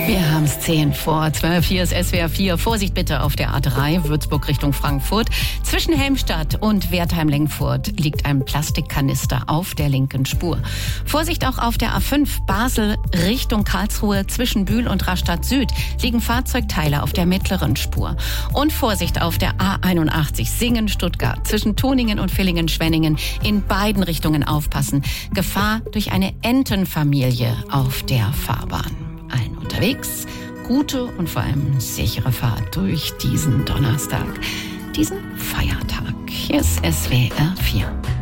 Wir haben es 10:10. Hier ist SWR 4. Vorsicht bitte auf der A3 Würzburg Richtung Frankfurt. Zwischen Helmstadt und Wertheim-Lengfurt liegt ein Plastikkanister auf der linken Spur. Vorsicht auch auf der A5 Basel Richtung Karlsruhe. Zwischen Bühl und Rastatt Süd liegen Fahrzeugteile auf der mittleren Spur. Und Vorsicht auf der A81 Singen-Stuttgart. Zwischen Toningen und Villingen-Schwenningen in beiden Richtungen aufpassen. Gefahr durch eine Entenfamilie auf der Fahrbahn. Allen unterwegs, gute und vor allem sichere Fahrt durch diesen Donnerstag, diesen Feiertag. Hier ist SWR 4.